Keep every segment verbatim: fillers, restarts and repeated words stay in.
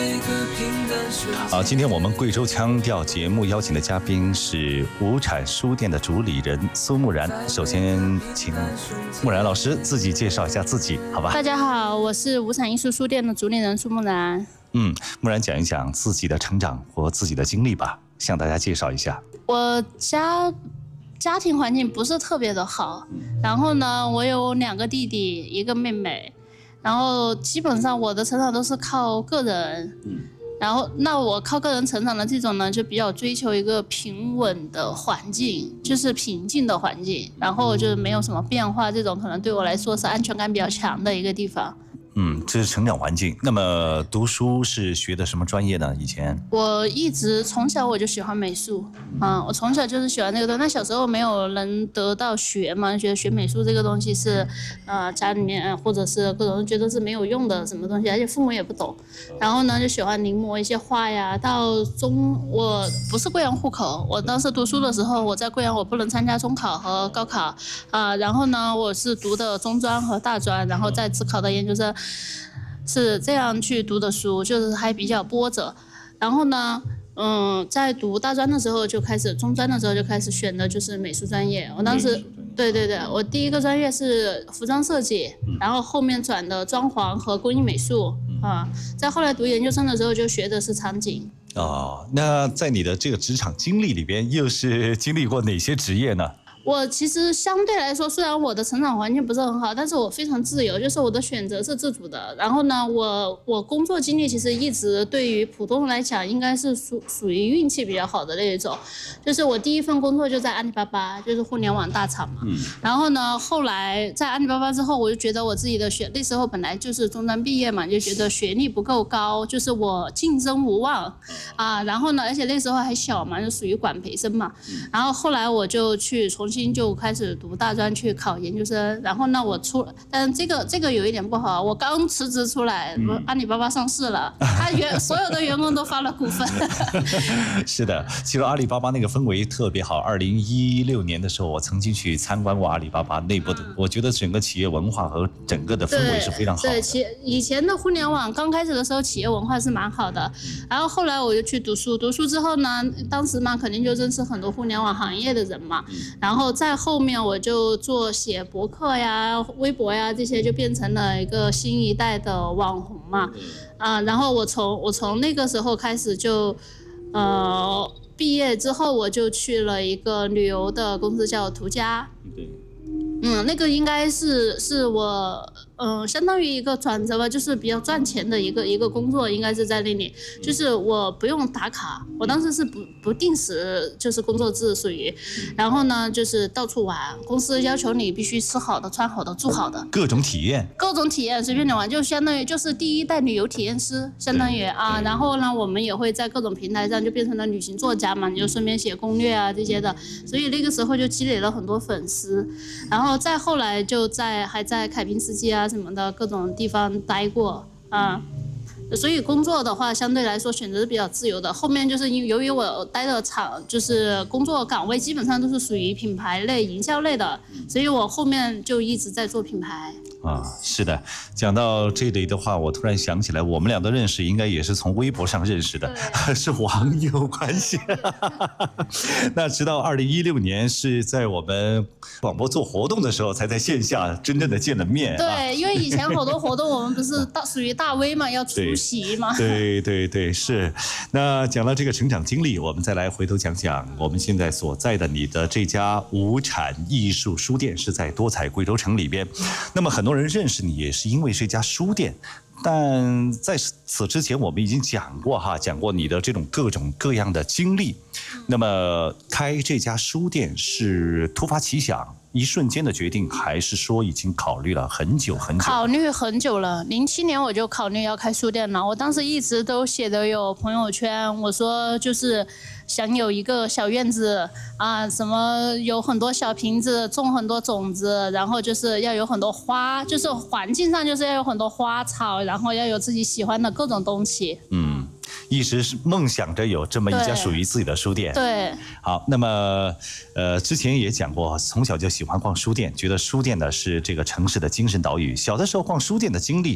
好，今天我们贵州腔调节目邀请的嘉宾是无产书店的主理人苏木然。首先请木然老师自己介绍一下自己，好吧？ 大家好，我是无产艺术书店的主理人苏木然。 嗯，木然讲一讲自己的成长或自己的经历吧，向大家介绍一下。 我家家庭环境不是特别的好，然后呢，我有两个弟弟，一个妹妹，然后基本上我的成长都是靠个人。嗯。然后，那我靠个人成长的这种呢，就比较追求一个平稳的环境，就是平静的环境，然后就是没有什么变化，这种可能对我来说是安全感比较强的一个地方。 嗯，这是成长环境。那么读书是学的什么专业呢？以前我一直从小我就喜欢美术，嗯，我从小就是喜欢这个东西。那小时候没有人得到学嘛，觉得学美术这个东西是，呃，家里面或者是各种人觉得是没有用的什么东西，而且父母也不懂。然后呢，就喜欢临摹一些画呀。到中，我不是贵阳户口，我当时读书的时候，我在贵阳我不能参加中考和高考，啊、呃，然后呢，我是读的中专和大专，然后再自考的研究生。是这样去读的书，就是还比较波折。然后呢，嗯，在读大专的时候就开始，中专的时候就开始选的就是美术专业。我当时，对对对，我第一个专业是服装设计，然后后面转的装潢和工艺美术啊。在后来读研究生的时候就学的是场景。 哦，那在你的这个职场经历里边，又是经历过哪些职业呢？ 我其实相对来说，虽然我的成长环境不是很好，但是我非常自由，就是我的选择是自主的。然后呢，我我工作经历其实一直对于普通人来讲，应该是属属于运气比较好的那一种。就是我第一份工作就在阿里巴巴，就是互联网大厂嘛。嗯。然后呢，后来在阿里巴巴之后，我就觉得我自己的学那时候本来就是中专毕业嘛，就觉得学历不够高，就是我竞争无望啊。然后呢，而且那时候还小嘛，就属于管培生嘛。然后后来我就去重新。就开始读大专去考研究生，然后呢，我出，但这个这个有一点不好，我刚辞职出来，嗯、阿里巴巴上市了，他员所有的员工都发了股份。 是的，其实阿里巴巴那个氛围特别好。二零一六年的时候，我曾经去参观过阿里巴巴内部的，嗯、我觉得整个企业文化和整个的氛围是非常好的。 对，企以前的互联网刚开始的时候，企业文化是蛮好的。然后后来我就去读书，读书之后呢，当时嘛肯定就认识很多互联网行业的人嘛，然后在后面我就做写博客呀、微博呀这些，就变成了一个新一代的网红嘛。啊、呃，然后我从我从那个时候开始就，呃，毕业之后我就去了一个旅游的公司叫途家。嗯，那个应该是是我，嗯、呃，相当于一个转折吧，就是比较赚钱的一个一个工作，应该是在那里，就是我不用打卡，我当时是不不定时，就是工作制属于，然后呢就是到处玩，公司要求你必须吃好的、穿好的、住好的， 各种体验， 各种体验随便你玩，就相当于就是第一代旅游体验师，相当于啊，然后呢我们也会在各种平台上就变成了旅行作家嘛，你就顺便写攻略啊这些的，所以那个时候就积累了很多粉丝，然后。再后来就在还在凯宾斯基啊什么的各种地方待过啊，所以工作的话相对来说选择是比较自由的。后面就是因由于我待的厂就是工作岗位基本上都是属于品牌类、营销类的，所以我后面就一直在做品牌。 啊，是的，讲到这里的话，我突然想起来，我们俩的认识应该也是从微博上认识的，是网友关系。那直到二零一六年是在我们广播做活动的时候，才在线下真正的见了面。 对，啊、因为以前好多活动我们不是大属于大 V 嘛，要出席嘛。 对对 对, 对，是。那讲到这个成长经历，我们再来回头讲讲我们现在所在的你的这家无产艺术书店是在多彩贵州城里边。那么很多人认识你也是因为这家书店，但在此之前我们已经讲过哈，讲过你的这种各种各样的经历。那么开这家书店是突发奇想，一瞬间的决定，还是说已经考虑了很久很久？ 考虑很久了，零七年我就考虑要开书店了。我当时一直都写的有朋友圈，我说就是想有一个小院子啊，什么有很多小瓶子，种很多种子，然后就是要有很多花，就是环境上就是要有很多花草，然后要有自己喜欢的各种东西。 嗯。一直是梦想着有这么一家属于自己的书店。 对， 好，那么呃，之前也讲过，从小就喜欢逛书店，觉得书店呢是这个城市的精神岛屿。小的时候逛书店的经历，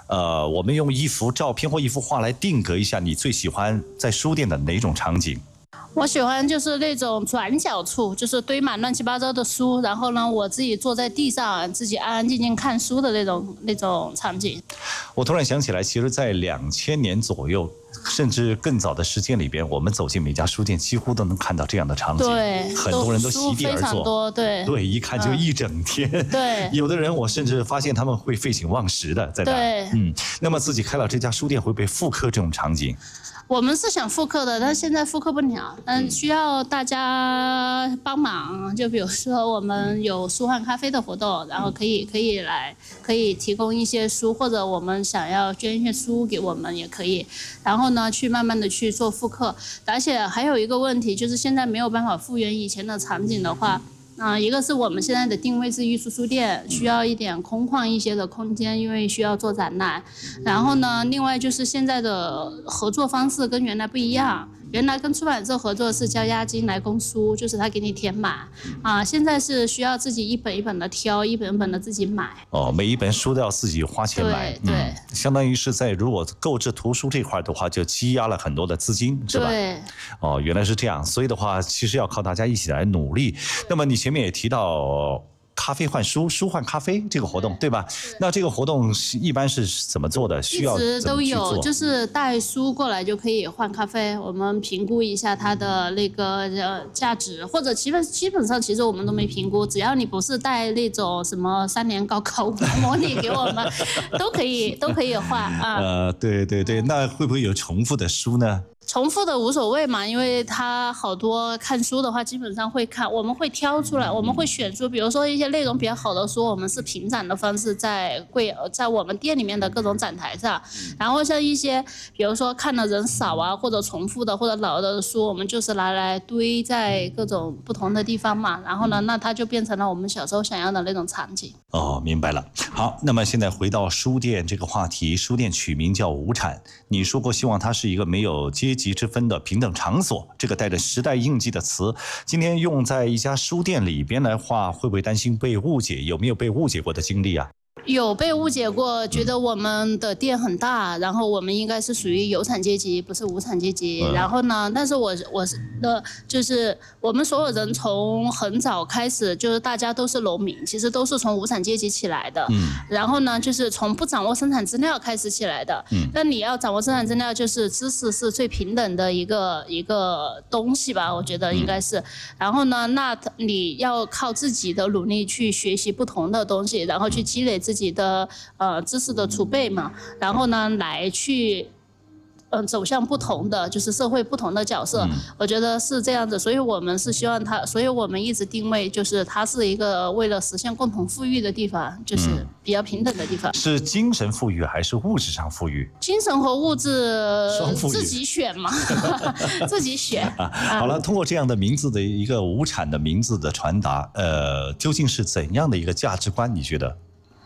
呃，我们用一幅照片或一幅画来定格一下你最喜欢在书店的哪种场景？ 我喜欢就是那种转角处，就是堆满乱七八糟的书，然后呢，我自己坐在地上，自己安安静静看书的那种那种场景。 我突然想起来，其实，在两千年左右，甚至更早的时间里边，我们走进每家书店，几乎都能看到这样的场景。 对， 很多人都席地而坐， 非常多，对， 对，一看就一整天。嗯、 对， 有的人我甚至发现他们会废寝忘食的在那。 对， 嗯，那么自己开了这家书店，会不会复刻这种场景？ 我们是想复刻的，但是现在复刻不了，嗯，需要大家帮忙。就比如说我们有书换咖啡的活动，然后可以可以来可以提供一些书，或者我们想要捐一些书给我们也可以。然后呢，去慢慢的去做复刻。而且还有一个问题，就是现在没有办法复原以前的场景的话。啊、呃，一个是我们现在的定位是艺术书店，需要一点空旷一些的空间，因为需要做展览。然后呢，另外就是现在的合作方式跟原来不一样。原来跟出版社合作是交押金来供书，就是他给你填满啊、呃。现在是需要自己一本一本的挑，一本一本的自己买。 哦，每一本书都要自己花钱买， 对，对嗯，相当于是在如果购置图书这块的话，就积压了很多的资金，是吧？ 对。 哦，原来是这样，所以的话，其实要靠大家一起来努力。那么你前面也提到。咖啡换书，书换咖啡这个活动， 对, 对吧？那这个活动是一般是怎么做的？需要一直都有，就是带书过来就可以换咖啡。我们评估一下它的那个呃价值，或者基本基本上其实我们都没评估，只要你不是带那种什么三年高考模拟给我们，都可以都可以换啊。 呃，对对对，那会不会有重复的书呢？ 重复的无所谓嘛，因为他好多看书的话，基本上会看，我们会挑出来，我们会选书，比如说一些内容比较好的书，我们是评展的方式在柜在我们店里面的各种展台上，然后像一些比如说看的人少啊，或者重复的或者老的书，我们就是拿来堆在各种不同的地方嘛，然后呢，那它就变成了我们小时候想要的那种场景。 哦，明白了。好，那么现在回到书店这个话题，书店取名叫无产，你说过希望它是一个没有阶级之分的平等场所，这个带着时代印记的词，今天用在一家书店里边来话，会不会担心被误解？有没有被误解过的经历啊？ 有被误解过，觉得我们的店很大，然后我们应该是属于有产阶级，不是无产阶级。嗯、然后呢，但是我我的就是我们所有人从很早开始，就是大家都是农民，其实都是从无产阶级起来的。嗯。然后呢，就是从不掌握生产资料开始起来的。嗯。那你要掌握生产资料，就是知识是最平等的一个一个东西吧，我觉得应该是。嗯、然后呢，那你要靠自己的努力去学习不同的东西，然后去积累自己。自己的呃知识的储备嘛，然后呢来去嗯、呃、走向不同的就是社会不同的角色、嗯，我觉得是这样子，所以我们是希望它，所以我们一直定位就是它是一个为了实现共同富裕的地方，就是比较平等的地方。嗯、 是精神富裕还是物质上富裕？ 精神和物质自己选嘛，自己选。啊、 好了，通过这样的名字的一个无产的名字的传达，呃，究竟是怎样的一个价值观？你觉得？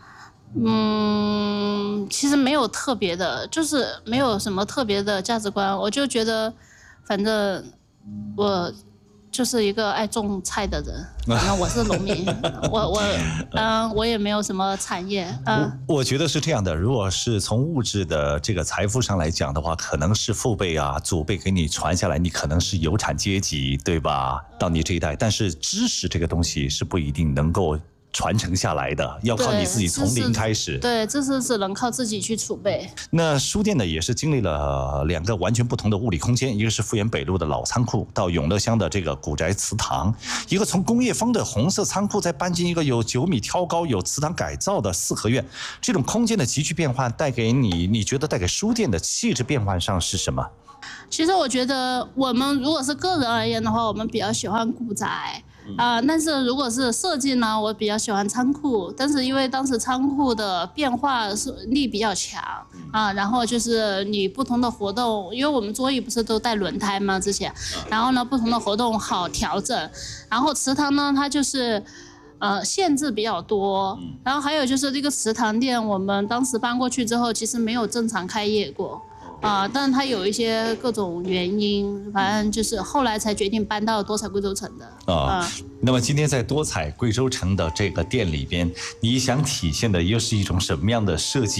嗯，其实没有特别的，就是没有什么特别的价值观。我就觉得，反正我就是一个爱种菜的人。反正我是农民，我我嗯，我也没有什么产业。嗯， 我我觉得是这样的。如果是从物质的这个财富上来讲的话，可能是父辈啊、祖辈给你传下来，你可能是有产阶级，对吧？到你这一代，但是知识这个东西是不一定能够传承下来的，要靠你自己从零开始。 对，知识只能靠自己去储备。 那书店呢，也是经历了两个完全不同的物理空间，一个是复原北路的老仓库，到永乐乡的这个古宅祠堂，一个从工业风的红色仓库再搬进一个有九米挑高、有祠堂改造的四合院。这种空间的急剧变换带给你，你觉得带给书店的气质变换上是什么？ 其实我觉得，我们如果是个人而言的话，我们比较喜欢古宅。啊、呃，但是如果是设计呢，我比较喜欢仓库，但是因为当时仓库的变化力比较强啊，然后就是你不同的活动，因为我们桌椅不是都带轮胎吗？之前，然后呢，不同的活动好调整，然后祠堂呢，它就是呃限制比较多，然后还有就是这个祠堂店，我们当时搬过去之后，其实没有正常开业过。啊、呃，但是它有一些各种原因，反正就是后来才决定搬到多彩贵州城的。啊、哦呃， 那么今天在多彩贵州城的这个店里边，你想体现的又是一种什么样的设计呢？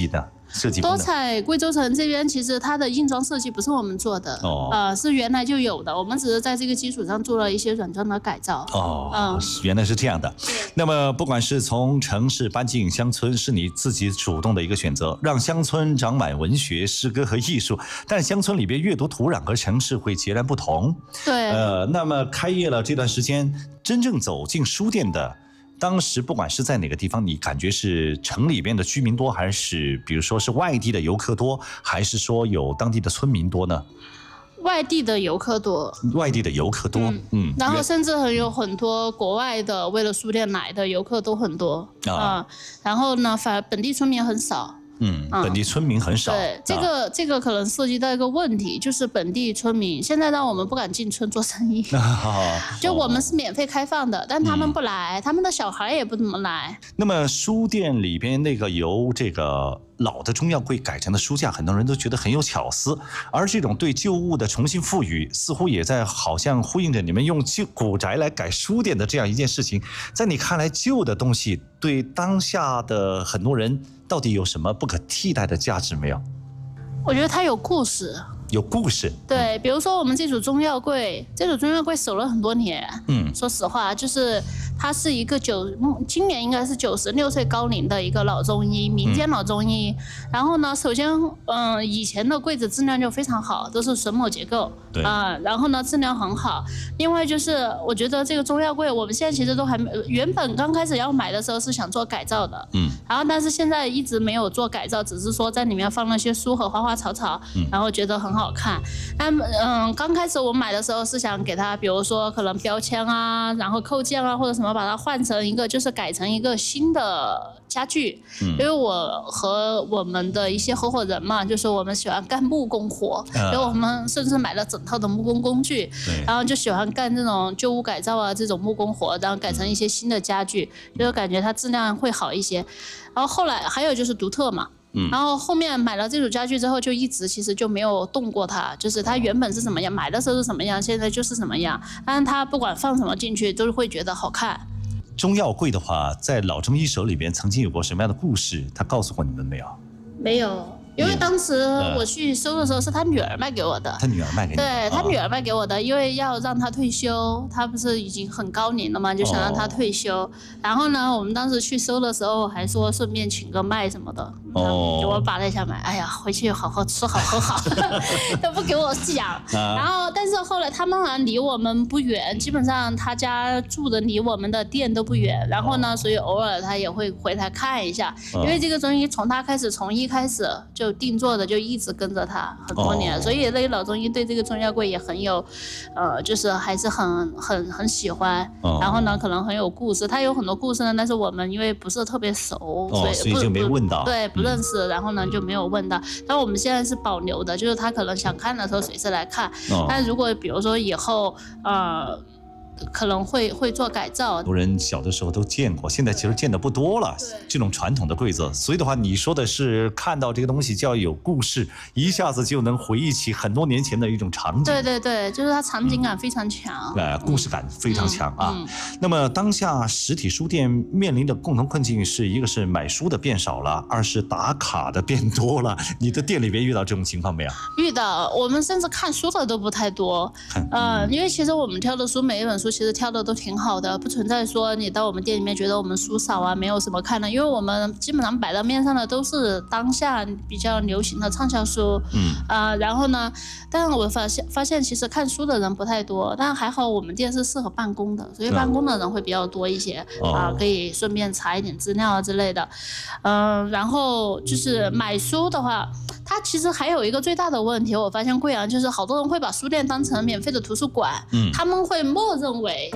设计功能？ 多彩贵州城这边其实它的硬装设计不是我们做的， 哦， 呃，是原来就有的，我们只是在这个基础上做了一些软装的改造。 哦， 嗯， 原来是这样的。那么不管是从城市搬进乡村，是你自己主动的一个选择，让乡村长满文学、诗歌和艺术，但乡村里边阅读土壤和城市会截然不同。 对， 呃，那么开业了这段时间，真正走进书店的，当时不管是在哪个地方，你感觉是城里边的居民多，还是比如说是外地的游客多，还是说有当地的村民多呢？ 外地的游客多， 外地的游客多，嗯， 嗯然后甚至很有很多国外的为了书店来的游客都很多啊、 啊呃然后呢，反而本地村民很少。 嗯，本地村民很少。 对，这个、啊、这个可能涉及到一个问题，就是本地村民现在让我们不敢进村做生意。就我们是免费开放的，但他们不来，嗯、他们的小孩也不怎么来。 那么书店里边那个由这个老的中药柜改成的书架，很多人都觉得很有巧思，而这种对旧物的重新赋予，似乎也在好像呼应着你们用旧古宅来改书店的这样一件事情。在你看来，旧的东西对当下的很多人到底有什么不可替代的价值没有？ 我觉得它有故事。 有故事， 对，比如说我们这组中药柜，这组中药柜守了很多年。嗯，说实话，就是他是一个九，今年应该是九十六岁高龄的一个老中医，民间老中医。嗯、然后呢，首先，嗯、呃，以前的柜子质量就非常好，都是榫卯结构， 对啊、呃，然后呢，质量很好。另外就是，我觉得这个中药柜，我们现在其实都还没，原本刚开始要买的时候是想做改造的，嗯，然后但是现在一直没有做改造，只是说在里面放了些书和花花草草，嗯、然后觉得很好。好看，但嗯，刚开始我买的时候是想给它，比如说可能标签啊，然后扣件啊或者什么，把它换成一个，就是改成一个新的家具。嗯，因为我和我们的一些合伙人嘛，就是我们喜欢干木工活，所以、呃、我们甚至买了整套的木工工具，然后就喜欢干这种旧屋改造啊，这种木工活，然后改成一些新的家具，就感觉它质量会好一些。然后后来还有就是独特嘛。嗯、然后后面买了这组家具之后，就一直其实就没有动过它，就是它原本是什么样，买的时候是什么样，现在就是什么样。但是它不管放什么进去，都是会觉得好看。 中药柜的话，在老中医手里边曾经有过什么样的故事？他告诉过你们没有？ 没有。因为当时我去收的时候是他女儿卖给我的， 他女儿卖给你， 对他女儿卖给我的，因为要让他退休，他不是已经很高龄了嘛，就想让他退休。哦、然后呢，我们当时去收的时候还说顺便请个麦什么的，哦，给我把了一下麦，哎呀，回去好好吃好喝好，都不给我讲。啊、然后，但是后来他们好像离我们不远，基本上他家住的离我们的店都不远。然后呢，所以偶尔他也会回来看一下，哦、因为这个中医从他开始，从一开始就。定做的就一直跟着他很多年，哦、所以那个老中医对这个中药柜也很有，呃，就是还是很很很喜欢。哦、然后呢，可能很有故事，他有很多故事呢，但是我们因为不是特别熟， 哦、 所以所以就没问到， 对，不认识，嗯、然后呢就没有问到。但我们现在是保留的，就是他可能想看的时候随时来看。哦、但如果比如说以后，呃。可能会会做改造， 很多人小的时候都见过，现在其实见的不多了。这种传统的柜子，所以的话，你说的是看到这个东西就要有故事，一下子就能回忆起很多年前的一种场景。 对对对，就是它场景感非常强， 呃、嗯，故事感非常强、嗯、啊、嗯。那么当下实体书店面临的共同困境是一个是买书的变少了，二是打卡的变多了。你的店里边遇到这种情况没有？ 遇到，我们甚至看书的都不太多。呃，因为其实我们挑的书每一本书。其实挑的都挺好的，不存在说你到我们店里面觉得我们书少啊，没有什么看的，因为我们基本上摆到面上的都是当下比较流行的畅销书，嗯啊、呃，然后呢，但我发现发现其实看书的人不太多，但还好我们店是适合办公的，所以办公的人会比较多一些啊、嗯呃，可以顺便查一点资料啊之类的，嗯、呃，然后就是买书的话，它其实还有一个最大的问题，我发现贵阳就是好多人会把书店当成免费的图书馆，嗯，他们会默认为